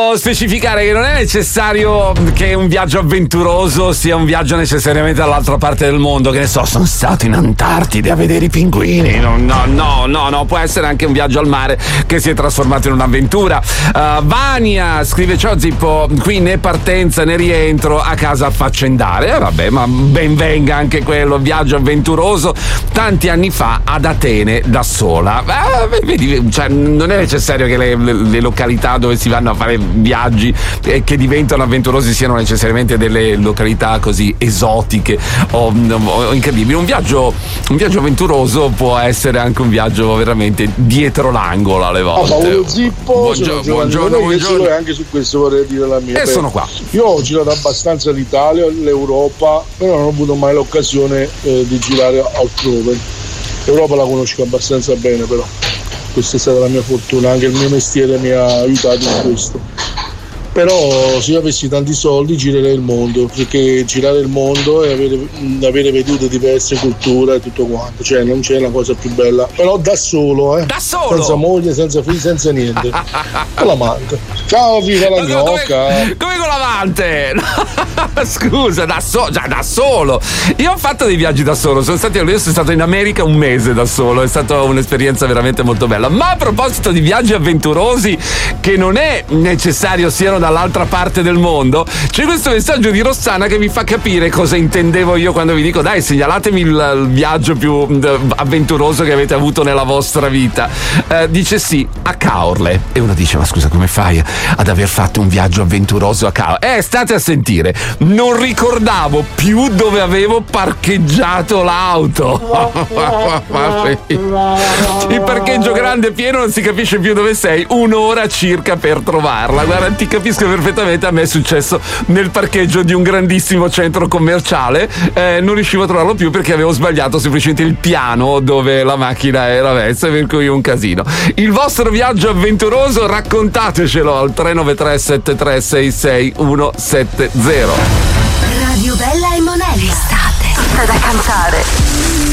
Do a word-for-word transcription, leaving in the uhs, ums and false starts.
voglio specificare che non è necessario che un viaggio avventuroso sia un viaggio necessariamente dall'altra parte del mondo. Che ne so, sono stato in Antartide a vedere i pinguini. No, no, no, no, no. Può essere anche un viaggio al mare che si è trasformato in un'avventura. Uh, Vania scrive: ciao Zippo, qui né partenza né rientro, a casa affaccendare. Eh, vabbè, ma ben venga anche quello, viaggio avventuroso. Tanti anni fa ad Atene da sola. Eh, vedi, cioè, non è necessario che le, le, le località dove si vanno a fare viaggi eh, che diventano avventurosi siano necessariamente delle località così esotiche o, o incredibili. Un viaggio, un viaggio avventuroso può essere anche un viaggio veramente dietro l'angolo alle volte. Oh, Paolo Zippo, buongiorno, buongiorno, buongiorno. E anche su questo vorrei dire la mia. E Beh, sono qua. Io ho girato abbastanza l'Italia, l'Europa, però non ho avuto mai l'occasione eh, di girare altrove. L'Europa la conosco abbastanza bene, però questa è stata la mia fortuna, anche il mio mestiere mi ha aiutato in questo. Però se io avessi tanti soldi girerei il mondo, perché girare il mondo è avere, avere vedute diverse, culture e tutto quanto, cioè non c'è una cosa più bella. Però da solo, eh. Da solo? Senza moglie, senza figli, senza niente. Con l'amante. Ciao, viva la gnocca. Come, come con l'amante? Scusa, da, so, già, da solo. Io ho fatto dei viaggi da solo, sono stato, io sono stato in America un mese da solo, è stata un'esperienza veramente molto bella. Ma a proposito di viaggi avventurosi che non è necessario siano dall'altra parte del mondo, c'è questo messaggio di Rossana che mi fa capire cosa intendevo io quando vi dico: dai, segnalatemi il, il viaggio più avventuroso che avete avuto nella vostra vita. Eh, dice sì, a Caorle. E uno dice: ma scusa, come fai ad aver fatto un viaggio avventuroso a Caorle? Eh, state a sentire, non ricordavo più dove avevo parcheggiato l'auto. Il parcheggio grande e pieno, non si capisce più dove sei, un'ora circa per trovarla. Guarda, ti capisco perfettamente, a me è successo nel parcheggio di un grandissimo centro commerciale, eh, non riuscivo a trovarlo più perché avevo sbagliato semplicemente il piano dove la macchina era messa, per cui un casino. Il vostro viaggio avventuroso raccontatecelo al tre nove tre sette tre sei sei uno sette zero. Radio Bella e Monelli, state tutta da cantare.